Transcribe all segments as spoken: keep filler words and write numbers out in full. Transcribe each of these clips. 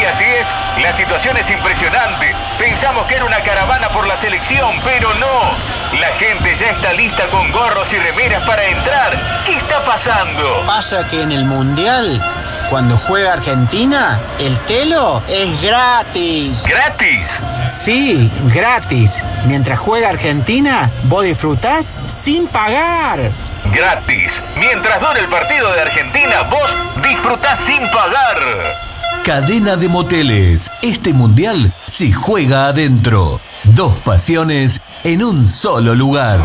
así es, la situación es impresionante. Pensamos que era una caravana por la selección, pero no. La gente ya está lista con gorros y remeras para entrar. ¿Qué está pasando? Pasa que en el Mundial, cuando juega Argentina, el telo es gratis. ¿Gratis? Sí, gratis. Mientras juega Argentina, vos disfrutás sin pagar. Gratis. Mientras dure el partido de Argentina, vos disfrutás sin pagar. Cadena de moteles. Este mundial se juega adentro. Dos pasiones en un solo lugar.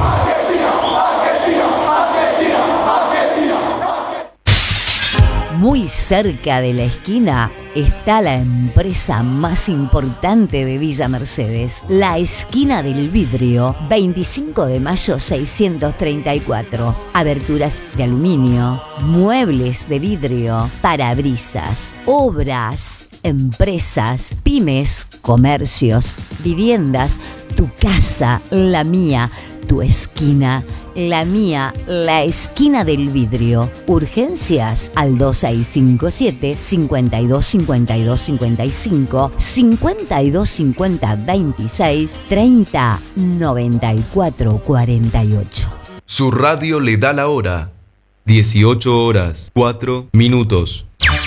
Muy cerca de la esquina está la empresa más importante de Villa Mercedes, la Esquina del Vidrio, veinticinco de mayo seiscientos treinta y cuatro. Aberturas de aluminio, muebles de vidrio, parabrisas, obras, empresas, pymes, comercios, viviendas, tu casa, la mía, tu esquina, la mía, la Esquina del Vidrio. Urgencias al dos seis cinco siete, cinco dos cinco dos cinco cinco, cinco dos cinco cero, veintiséis, treinta, noventa y cuatro, cuarenta y ocho. Su radio le da la hora. dieciocho horas, cuatro minutos.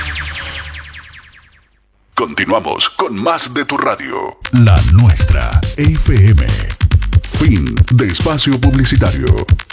Continuamos con más de tu radio. La nuestra, F M. Fin de espacio publicitario.